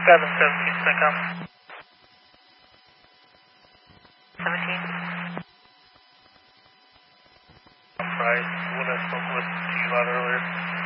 Fathom 17.com. 17. Right, the one I spoke with to you about earlier.